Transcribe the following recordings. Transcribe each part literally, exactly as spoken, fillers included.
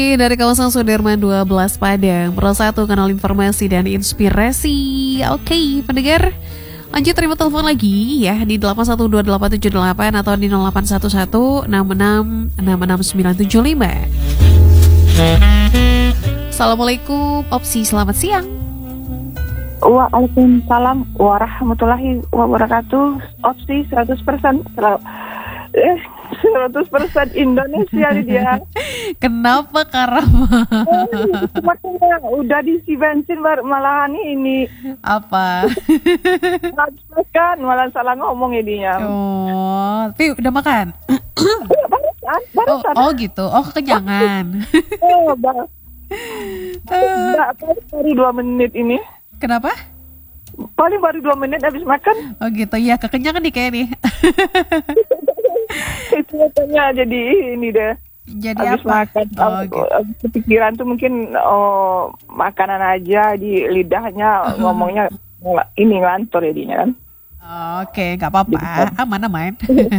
Dari kawasan Sudirman dua belas Padang, Persatu Kanal Informasi dan Inspirasi. Oke, pendengar, lanjut terima telepon lagi ya di delapan satu dua delapan tujuh delapan atau di nol delapan satu satu enam enam enam enam sembilan tujuh lima. Assalamualaikum, Opsi, selamat siang. Waalaikumsalam warahmatullahi wabarakatuh. Opsi seratus persen eh, seratus persen Indonesia nih dia. Kenapa Karama? Makanya udah diisi bensin malahan ini. Apa? Kan malah salah ngomong jadinya. Oh, tapi udah makan? Barusan, barusan. Oh, oh gitu, oh kekenyangan. Oh, bang. Baru dua menit ini. Kenapa? Paling baru dua menit habis makan. Oh gitu, ya kekenyangan nih kayak nih. Itu katanya jadi ini deh. Jadi habis apa? makan, Oh, gitu. Kepikiran tuh mungkin oh, makanan aja di lidahnya ngomongnya ini ngelantur jadinya kan. Oke, nggak apa-apa, aman aman.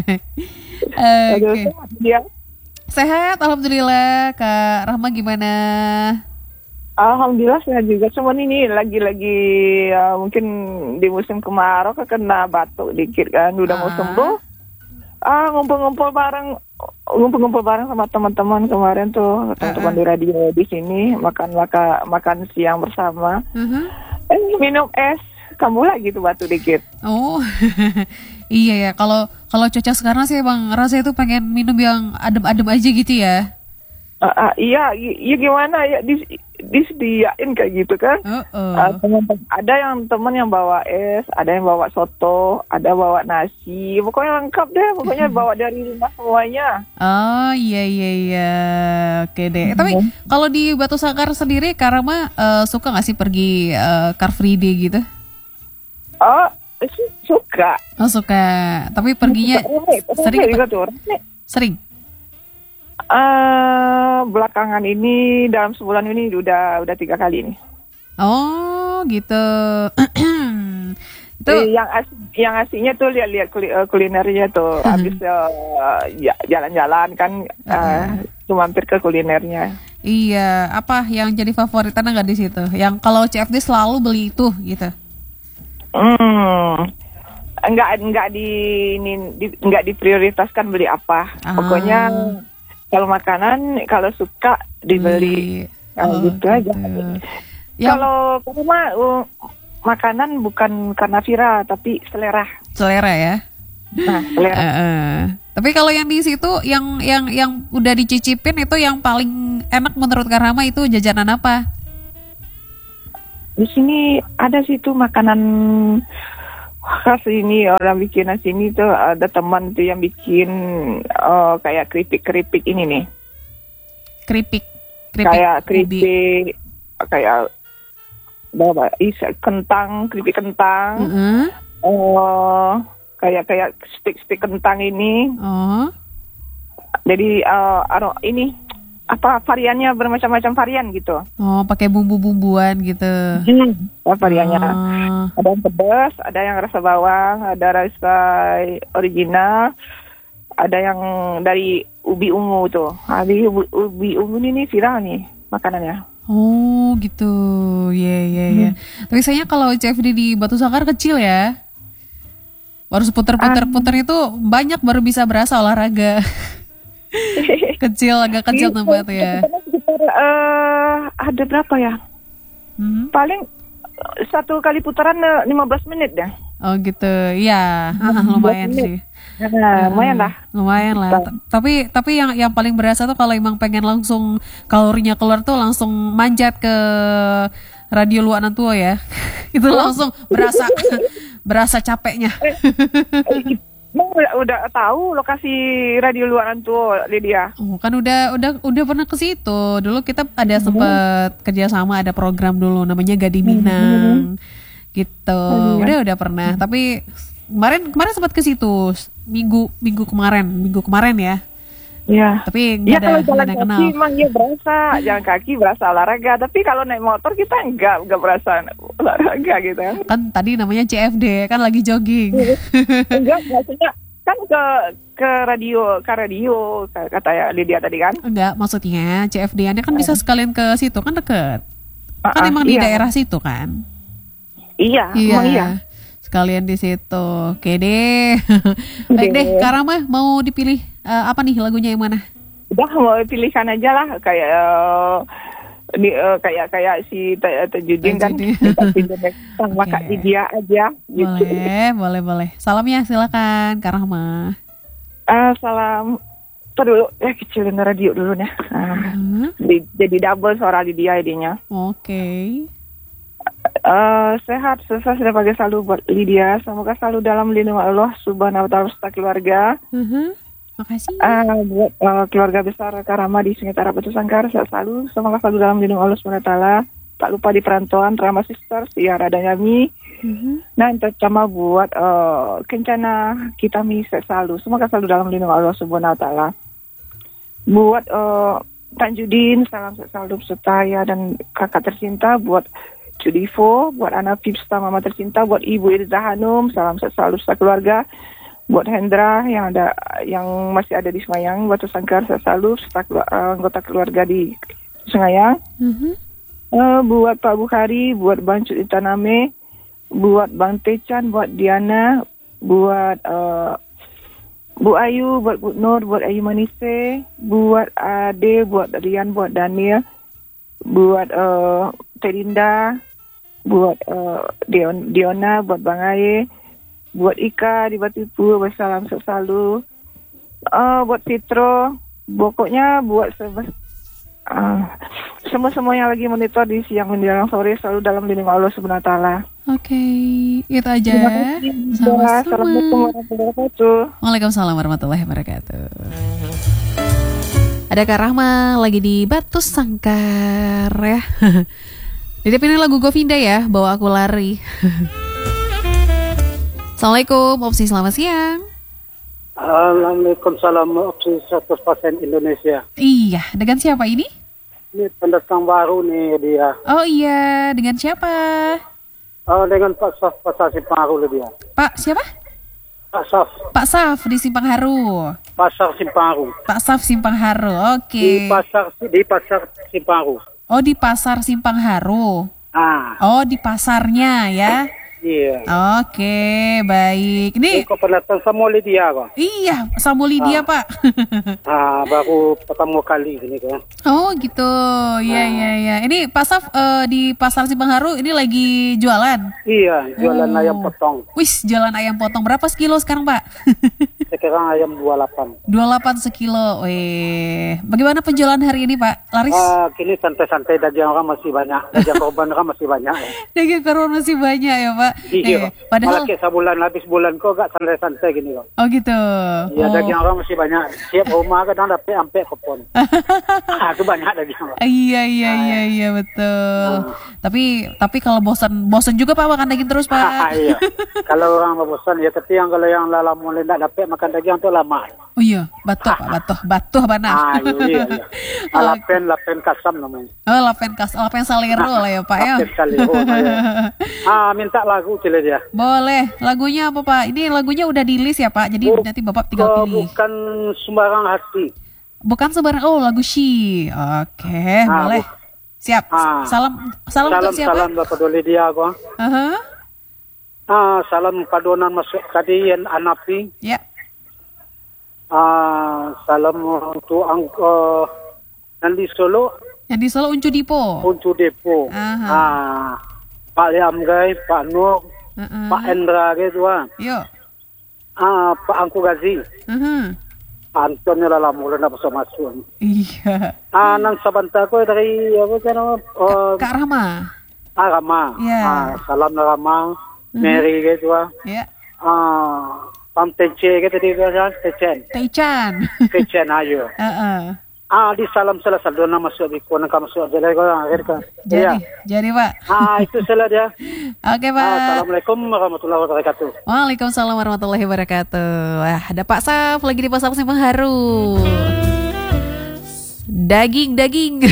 Oke. Dia Sehat, alhamdulillah. Kak Rahma gimana? Alhamdulillah sehat juga. Cuman ini lagi-lagi uh, mungkin di musim kemarau kena batuk dikit kan. Udah mau sembuh. Ah, ngumpul-ngumpul bareng, ngumpul-ngumpul bareng sama teman-teman kemarin tuh, teman-teman uh-uh. di radio di sini makan makan makan siang bersama. Uh-huh. Eh, minum es, kamu lagi tuh batuk dikit. Oh, iya ya. Kalau kalau cuaca sekarang sih bang, rasanya tuh pengen minum yang adem-adem aja gitu ya. Uh, uh, iya, iya gimana ya dis, disediain kayak gitu kan. Uh-uh. Uh, teman-teman, ada yang teman yang bawa es, ada yang bawa soto, ada bawa nasi, pokoknya lengkap deh, pokoknya bawa dari rumah semuanya. Oh iya iya iya, oke deh. Uh-huh. Tapi kalau di Batu Sangkar sendiri, Karama uh, suka nggak sih pergi uh, Car Free Day gitu? Oh suka. Oh suka, tapi perginya suka. Sering apa? Sering. Uh, belakangan ini dalam sebulan ini udah udah tiga kali ini. Oh gitu. Itu eh, yang asik, yang asiknya tuh lihat-lihat kulinernya tuh. Habis uh, jalan-jalan kan uh, tuh mampir ke kulinernya. Iya, apa yang jadi favorit Anda nggak di situ? Yang kalau C F D selalu beli itu gitu. Hmm. Enggak enggak di ini di, enggak diprioritaskan beli apa. Ah. Pokoknya kalau makanan, kalau suka dibeli, nah, oh, gitu aja. Ya. Kalau kamu mah uh, makanan bukan karena viral, tapi selera. Selera ya. Nah, selera. Uh, uh. Tapi kalau yang di situ, yang yang yang udah dicicipin itu yang paling enak menurut Karama itu jajanan apa? Di sini ada sih tuh makanan khas ini, orang bikin nasi ini tuh ada teman tuh yang bikin uh, kayak keripik-keripik ini nih. Keripik, keripik kayak keripik, kayak bawa is kentang, keripik kentang. Mm-hmm. Uh, kayak kayak stik-stik kentang ini. Oh. Jadi uh, aro, ini apa variannya bermacam-macam varian gitu. Oh, pakai bumbu-bumbuan gitu. Hmm, variannya. Oh. Ada yang pedas, ada yang rasa bawang, ada rasa original, ada yang dari ubi ungu tuh. Hari ubi, ubi ungu ini nih viral nih makanannya. Oh, gitu. Iya, yeah, iya, yeah, iya. Yeah. Hmm. Tapi sayangnya kalau C F D di Batu Sangkar kecil ya. Baru seputar-putar-putar um. itu banyak baru bisa berasa olahraga. Kecil, agak kecil tempatnya. Sekitar uh, ada berapa ya? Hmm? Paling satu kali putaran lima belas menit dah. Oh gitu, ya, lumayan sih. Nah, lumayan lah. Lumayan lah. T- tapi tapi yang yang paling berasa tuh kalau emang pengen langsung kalorinya keluar tuh langsung manjat ke Radio Luanan Tua ya. Itu langsung berasa berasa capeknya. Mau udah, udah tahu lokasi Radio Luaran tuh, Lydia? Oh, kan udah udah udah pernah ke situ. Dulu kita ada hmm. sempat kerjasama, ada program dulu namanya Gadi Minang, hmm. gitu. Hmm. Udah udah pernah. Hmm. Tapi kemarin kemarin sempat ke situ minggu minggu kemarin minggu kemarin ya. Iya. Tapi nggak ya, ada kalau jalan nggak kaki kenal. Emang ya berasa jalan kaki berasa olahraga. Tapi kalau naik motor kita nggak nggak berasa olahraga gitu kan. Kan tadi namanya C F D kan lagi jogging. Enggak, maksudnya Kan ke ke radio, ke radio kata ya Lydia tadi kan? Enggak, maksudnya C F D-nya kan bisa sekalian ke situ, kan deket. Uh, Kan uh, emang di iya. daerah situ kan? Iya, emang iya. Sekalian di situ. Oke deh. Baik deh, Kak Rama mau dipilih eh, apa nih lagunya yang mana? Udah mau pilihkan aja lah kayak eh, di, eh, kayak kayak si Te- Tajudin kan Tajudin. sama Oke. Kak Lydia aja gitu. Boleh, boleh, boleh. Salamnya silakan, Kak Rahma. Ah, salam. Ntar dulu, ya kecilin radio dulu nih. Ah, Hmm, di- jadi double suara Lydia idenya. Oke. Eh, sehat, sukses dan bahagia selalu buat Lydia. Semoga selalu dalam lindungan Allah Subhanahu wa taala serta keluarga. Mhm. Makasih. Eh, buat eh, keluarga besar Karama di Sungai Tara Batu Sangkar sehat selalu. Semoga selalu dalam lindungan Allah Subhanahu wa taala. Tak lupa di perantauan Rama Sisters, Tiara dan Yami. Mhm. Nah, yang terutama buat eh, Kencana kita mi sehat selalu. Semoga selalu dalam lindungan Allah Subhanahu wa taala. Buat eh, Tanjudin, salam sehat selalu beserta ya dan kakak tercinta. Buat Judivo, buat anak Pipsta Mama tercinta, buat Ibu Irza Hanum, salam sehat selalu beserta keluarga. Buat Hendra yang ada yang masih ada di Sengayang, Batu Sangkar sehat selalu beserta kelu- eh, anggota keluarga di Sengayang. Mhm. Eh, buat Pak Bukhari, buat Bang Cut Itaname, buat Bang Tecan, buat Diana, buat eh, Bu Ayu, buat Bu Nur, buat Ayu Manise, buat Ade, buat Rian, buat Daniel, buat eh, Terinda, buat eh, Dion, Diona, buat Bang Aye, buat Ika di Batipu, bersalam sehat selalu. Eh, buat Citro, pokoknya buat sebes, eh, semua-semua yang lagi monitor di siang menjelang sore selalu dalam lindungan Allah Subhanahu wa taala. Oke, itu aja. Terima kasih. Sama-sama. Assalamualaikum warahmatullahi wabarakatuh. Waalaikumsalam warahmatullahi wabarakatuh. Ada Kak Rahma lagi di Batu Sangkar ya. Didepinin lagu Govinda ya, Bawa Aku Lari. Assalamualaikum, Opsi selamat siang. Waalaikumsalam, opsi seratus persen Indonesia. Iya, dengan siapa ini? Ini pendatang baru nih dia. Oh iya, dengan siapa? Oh, dengan Pak Saf Pasar Simpang Haru dia. Pak siapa? Pak Saf Pak Saf di Simpang Haru. Pasar Simpang Haru. Pak Saf Simpang Haru, Di oke. pasar di pasar Simpang Haru. Oh di pasar Simpang Haru. Ah, Oh di pasarnya ya. iya. Oke, baik. Ini Ini kok pendatang sama dia kok. iya, Samu Lydia, Pak. Ah, baru pertama kali ini kan. Oh, gitu. Iya, iya, iya. Ini Pak Saf eh, di Pasar Simpang Haru ini lagi jualan. Iya, jualan Oh. ayam potong. Wis, jualan ayam potong. Berapa sekilo sekarang, Pak? Sekarang ayam dua puluh delapan. dua puluh delapan sekilo. Weh. Bagaimana penjualan hari ini, Pak? Laris? Ah, kini santai-santai daging orang masih banyak. Daging korban orang masih banyak ya. Daging korban masih banyak ya, Pak. Iya. Eh, padahal Malah kayak sebulan habis bulan kok gak santai-santai gini kok. oh gitu. Ya Oh. daging orang masih banyak. Siap rumah kadang dapat sampai kepon. Ah, itu banyak daging orang. Iya iya iya iya betul. Tapi tapi kalau bosan bosan juga Pak makan daging terus Ah, Pak. iya. Kalau orang mau bosan ya, tapi yang kalau yang lala mulai tak dapat makan daging itu lama. Oh iya batuh Pak batuh batuh mana? Ah, iya, iya. iya. Ah, lapen lapen kasam namanya. Oh lapen kas lapen salero lah ya Pak ya. Lapen sekali. Oh, iya. Ah, minta lagu cile dia. Boleh. Lagunya apa Pak? Ini lagunya udah di list ya Pak. Jadi Oh, nanti Bapak tinggal Oh, pilih. bukan sembarang hati. Bukan sembarang. Oh lagu She. Oke Ah, boleh. bu- Siap. Ah. Salam salam, Salam untuk siapa? salam Bapak Doli dia kok. Aha. Ah, salam padonan masuk tadi yang anapi. Ya. Ah, salam untuk angko nanti Solo Yang di Solo Uncu Dipo. untuk Depo. Aha. Ah, Pak Liam Gai, Pak Nur, Uh-uh. Pak Endra gitu ah. Yuk. Ah, Pak Angku Gazi. Uh-huh. Anton ni lah mula na pasal masuk. Iya. Ah, nang sabanta ko dari apa sana? Oh, Kak Rahma. ah, Rama. Ya. Ah, salam na Rama. Mary gitu ah. Ya. Ah, Pam Tece gitu di kan Tecen. Taichan. Tecen ayo. Heeh. Ah, di salam salah saldo na masuk di ko nang masuk jadi ko akhir kan. Jadi, jadi Pak. Ah, itu salah dia. Oke Ah, Pak. Assalamualaikum warahmatullahi wabarakatuh. Waalaikumsalam warahmatullahi wabarakatuh. Wah, ada Pak Saf lagi di Pasar Simpang Haru. Daging, daging.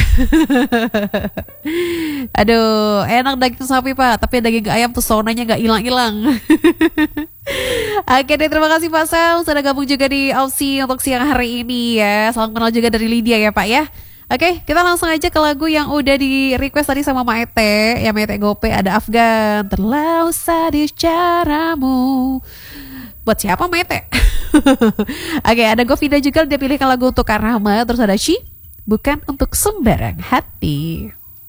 Aduh, enak daging sapi Pak, tapi daging ayam tuh sonanya gak hilang-hilang. Oke deh, terima kasih Pak Sal sudah gabung juga di opsi untuk siang hari ini ya. Salam kenal juga dari Lydia ya Pak ya. Oke, kita langsung aja ke lagu yang udah di request tadi sama Maete. Ya Maete Gope, ada Afgan, terlalu sadis caramu. Buat siapa Maete? Oke, ada Govida juga, dia pilihkan lagu untuk Karama. Terus ada Shi, bukan untuk sembarang hati.